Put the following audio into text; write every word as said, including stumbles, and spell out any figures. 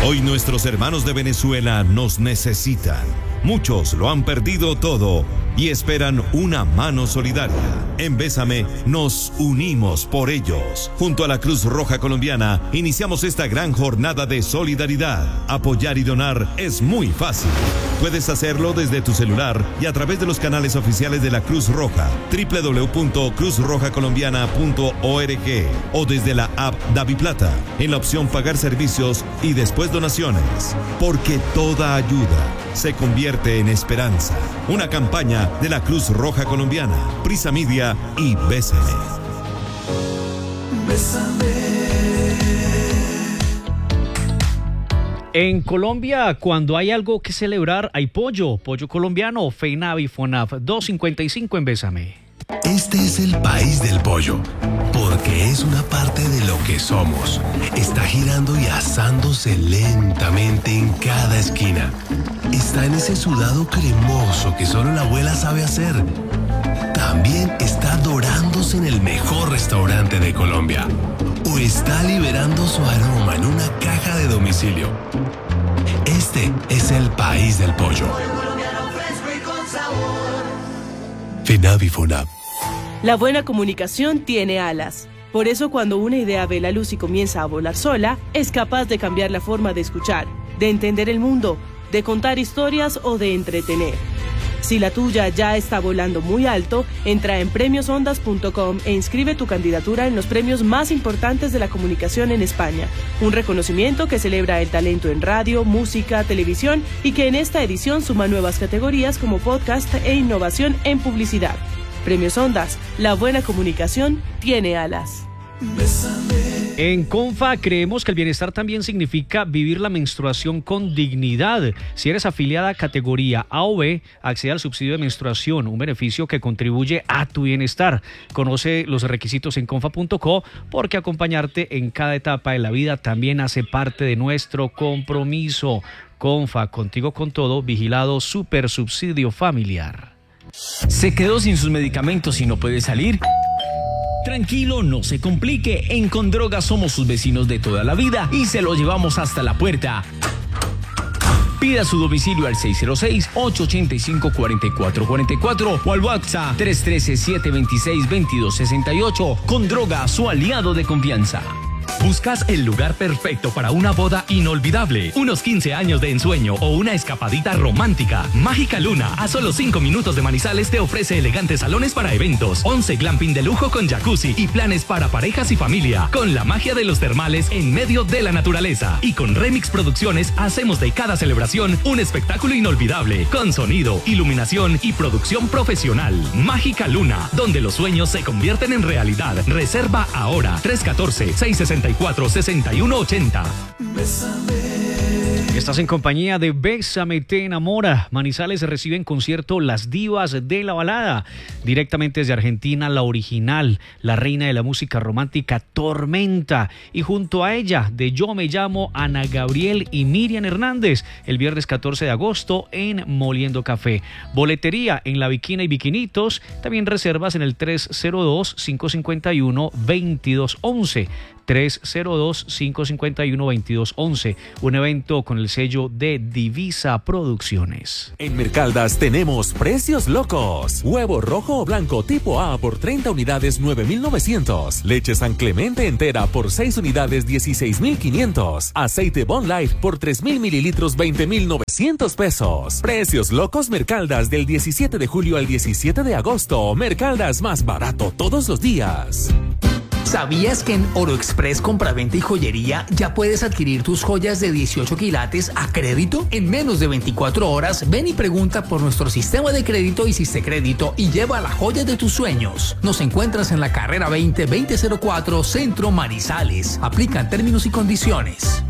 Hoy nuestros hermanos de Venezuela nos necesitan. Muchos lo han perdido todo y esperan una mano solidaria. En Bésame nos unimos por ellos. Junto a la Cruz Roja Colombiana iniciamos esta gran jornada de solidaridad. Apoyar y donar es muy fácil. Puedes hacerlo desde tu celular y a través de los canales oficiales de la Cruz Roja, doble u doble u doble u punto cruz roja colombiana punto org, o desde la app DaviPlata en la opción Pagar servicios y después donaciones. Porque toda ayuda se convierte en esperanza. Una campaña de la Cruz Roja Colombiana, Prisa Media y Bésame. Bésame. En Colombia, cuando hay algo que celebrar, hay pollo, pollo colombiano, FEINAVI, FONAF, dos cincuenta y cinco en Bésame. Este es el país del pollo, porque es una parte de lo que somos. Está girando y asándose lentamente en cada esquina. Está en ese sudado cremoso que solo la abuela sabe hacer. También está dorándose en el mejor restaurante de Colombia. O está liberando su aroma en una caja de domicilio. Este es el país del pollo. FEINAVI, FONAF. La buena comunicación tiene alas. Por eso, cuando una idea ve la luz y comienza a volar sola, es capaz de cambiar la forma de escuchar, de entender el mundo, de contar historias o de entretener. Si la tuya ya está volando muy alto, entra en premios ondas punto com e inscribe tu candidatura en los premios más importantes de la comunicación en España. Un reconocimiento que celebra el talento en radio, música, televisión y que en esta edición suma nuevas categorías como podcast e innovación en publicidad. Premios Ondas, la buena comunicación tiene alas. En Confa creemos que el bienestar también significa vivir la menstruación con dignidad. Si eres afiliada a categoría A o B, accede al subsidio de menstruación, un beneficio que contribuye a tu bienestar. Conoce los requisitos en confa punto co, porque acompañarte en cada etapa de la vida también hace parte de nuestro compromiso. Confa, contigo con todo, vigilado super subsidio familiar. ¿Se quedó sin sus medicamentos y no puede salir? Tranquilo, no se complique. En Condroga somos sus vecinos de toda la vida y se lo llevamos hasta la puerta. Pida su domicilio al seis cero seis, ocho ocho cinco, cuatro cuatro cuatro cuatro o al WhatsApp tres uno tres, siete dos seis, dos dos seis ocho. Condroga, su aliado de confianza. ¿Buscas el lugar perfecto para una boda inolvidable, unos quince años de ensueño o una escapadita romántica? Mágica Luna, a solo cinco minutos de Manizales, te ofrece elegantes salones para eventos, once glamping de lujo con jacuzzi y planes para parejas y familia, con la magia de los termales en medio de la naturaleza. Y con Remix Producciones hacemos de cada celebración un espectáculo inolvidable, con sonido, iluminación y producción profesional. Mágica Luna, donde los sueños se convierten en realidad. Reserva ahora, tres uno cuatro, seis seis cuatro, seis uno ocho cero. Estás en compañía de Bésame te enamora. Manizales recibe en concierto Las Divas de la Balada. Directamente desde Argentina, la original, la reina de la música romántica, Tormenta. Y junto a ella, de Yo Me Llamo, Ana Gabriel y Miriam Hernández, el viernes catorce de agosto en Moliendo Café. Boletería en La Bikina y Bikinitos. También reservas en el tres cero dos, cinco cinco uno, dos dos uno uno. tres cero dos, cinco cinco uno, dos dos uno uno. Un evento con el sello de Divisa Producciones. En Mercaldas tenemos precios locos. Huevo rojo o blanco tipo A por treinta unidades, nueve mil novecientos. Leche San Clemente entera por seis unidades, dieciséis mil quinientos. Aceite Bon Life por tres mil mililitros, veinte mil novecientos pesos. Precios locos Mercaldas del diecisiete de julio al diecisiete de agosto. Mercaldas, más barato todos los días. ¿Sabías que en Oro Express Compraventa y Joyería ya puedes adquirir tus joyas de dieciocho quilates a crédito? En menos de veinticuatro horas, ven y pregunta por nuestro sistema de crédito y Crédito y lleva la joya de tus sueños. Nos encuentras en la carrera veinte, veinte cero cuatro, Centro Manizales. Aplican términos y condiciones.